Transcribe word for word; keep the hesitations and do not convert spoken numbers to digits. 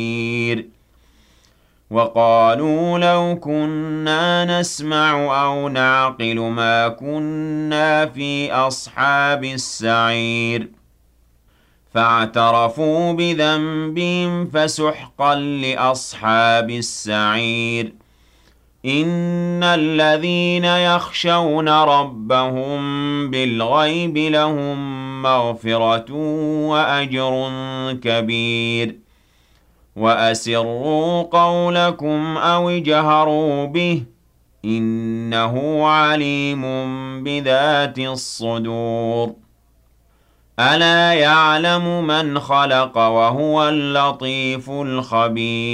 وقالوا لو كنا نسمع أو نعقل ما كنا في أصحاب السعير فاعترفوا بذنبهم فسحقا لأصحاب السعير إن الذين يخشون ربهم بالغيب لهم مغفرة وأجر كبير وأسروا قولكم أو اجهروا به إنه عليم بذات الصدور ألا يعلم من خلق وهو اللطيف الخبير